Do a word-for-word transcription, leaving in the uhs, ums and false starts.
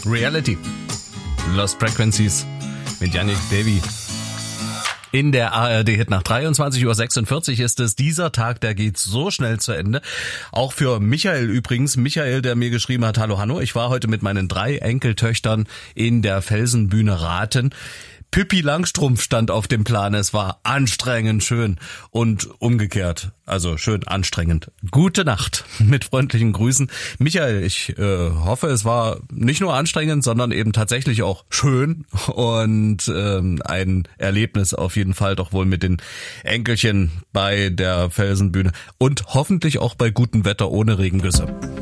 Reality. Lost Frequencies mit Yannick Davy. In der A R D-Hit nach dreiundzwanzig Uhr sechsundvierzig ist es. Dieser Tag, der geht so schnell zu Ende. Auch für Michael übrigens. Michael, der mir geschrieben hat, hallo Hanno, ich war heute mit meinen drei Enkeltöchtern in der Felsenbühne Raten. Pippi Langstrumpf stand auf dem Plan. Es war anstrengend schön und umgekehrt. Also schön anstrengend. Gute Nacht. Mit freundlichen Grüßen. Michael, ich äh, hoffe, es war nicht nur anstrengend, sondern eben tatsächlich auch schön und ähm, ein Erlebnis auf jeden Fall doch wohl mit den Enkelchen bei der Felsenbühne und hoffentlich auch bei gutem Wetter ohne Regengüsse.